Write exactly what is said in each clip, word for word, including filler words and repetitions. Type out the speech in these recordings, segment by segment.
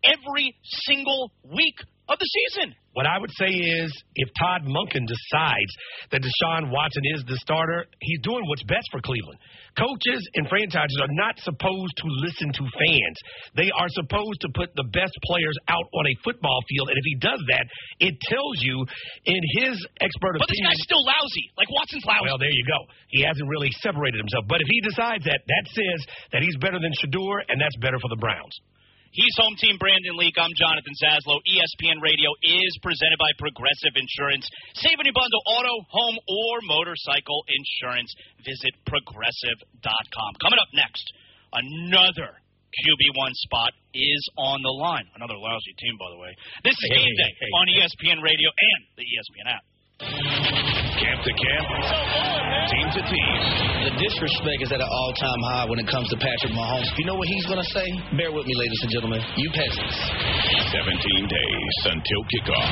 every single week of the season. What I would say is, if Todd Monken decides that Deshaun Watson is the starter, he's doing what's best for Cleveland. Coaches and franchises are not supposed to listen to fans. They are supposed to put the best players out on a football field, and if he does that, it tells you in his expert opinion. But this guy's still lousy. Like, Watson's lousy. Well, there you go. He hasn't really separated himself. But if he decides that, that says that he's better than Shedeur, and that's better for the Browns. He's home team Brandon Leak. I'm Jonathan Zaslow. E S P N Radio is presented by Progressive Insurance. Save any bundle, auto, home, or motorcycle insurance. Visit progressive dot com. Coming up next, another Q B one spot is on the line. Another lousy team, by the way. This is hey, Game Day hey, hey, on hey. E S P N Radio and the E S P N app. Camp to camp, team to team. The disrespect is at an all-time high when it comes to Patrick Mahomes. You know what he's going to say? Bear with me, ladies and gentlemen. You peasants. seventeen days until kickoff.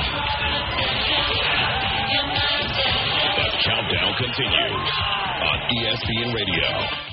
The countdown continues on E S P N Radio.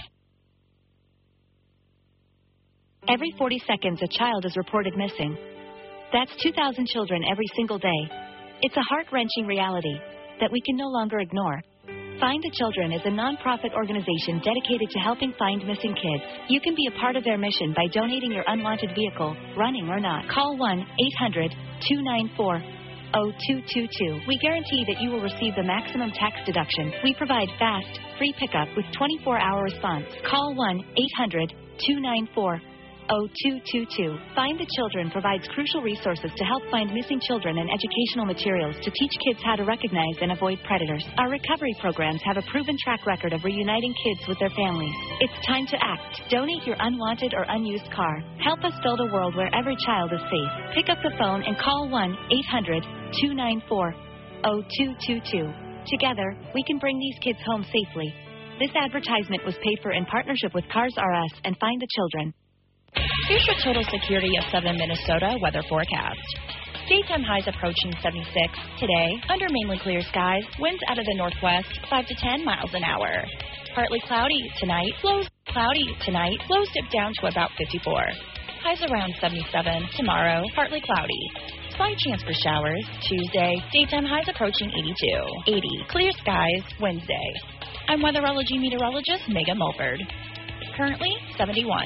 Every forty seconds, a child is reported missing. That's two thousand children every single day. It's a heart-wrenching reality that we can no longer ignore. Find the Children is a non-profit organization dedicated to helping find missing kids. You can be a part of their mission by donating your unwanted vehicle, running or not. Call one eight hundred two nine four oh two two two. We guarantee that you will receive the maximum tax deduction. We provide fast, free pickup with twenty-four hour response. Call one eight hundred two nine four oh two two two. Find the Children provides crucial resources to help find missing children and educational materials to teach kids how to recognize and avoid predators. Our recovery programs have a proven track record of reuniting kids with their families. It's time to act. Donate your unwanted or unused car. Help us build a world where every child is safe. Pick up the phone and call one eight hundred two nine four oh two two two. Together, we can bring these kids home safely. This advertisement was paid for in partnership with Cars R Us and Find the Children. Here's the Total Security of Southern Minnesota weather forecast. Daytime highs approaching seventy-six. Today, under mainly clear skies, winds out of the northwest, five to ten miles an hour. Partly cloudy tonight, lows cloudy tonight, lows dip down to about fifty-four. Highs around seventy-seven. Tomorrow, partly cloudy. Slight chance for showers. Tuesday, daytime highs approaching eighty-two. eighty. Clear skies Wednesday. I'm weatherology meteorologist Megan Mulford. Currently, seventy-one.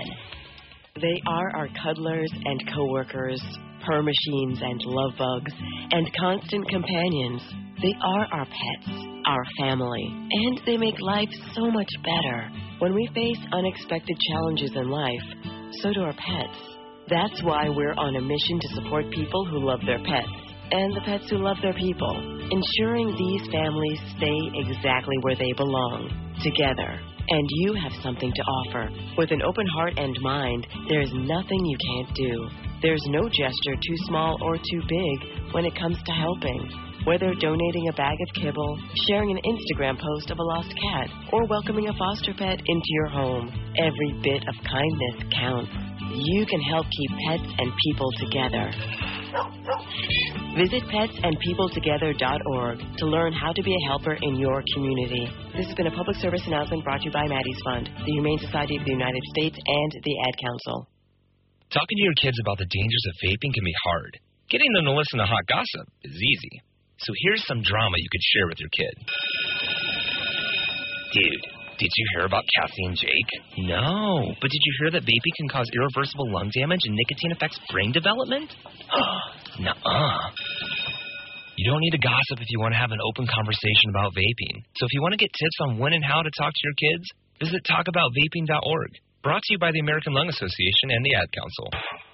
They are our cuddlers and coworkers, purr machines and love bugs, and constant companions. They are our pets, our family, and they make life so much better. When we face unexpected challenges in life, so do our pets. That's why we're on a mission to support people who love their pets, and the pets who love their people, ensuring these families stay exactly where they belong, together. And you have something to offer. With an open heart and mind, there is nothing you can't do. There's no gesture too small or too big when it comes to helping. Whether donating a bag of kibble, sharing an Instagram post of a lost cat, or welcoming a foster pet into your home, every bit of kindness counts. You can help keep pets and people together. Visit pets and people together dot org to learn how to be a helper in your community. This has been a public service announcement brought to you by Maddie's Fund, the Humane Society of the United States, and the Ad Council. Talking to your kids about the dangers of vaping can be hard. Getting them to listen to hot gossip is easy. So here's some drama you could share with your kid. Dude, did you hear about Cassie and Jake? No, but did you hear that vaping can cause irreversible lung damage and nicotine affects brain development? Nuh-uh. You don't need to gossip if you want to have an open conversation about vaping. So if you want to get tips on when and how to talk to your kids, visit talk about vaping dot org. Brought to you by the American Lung Association and the Ad Council.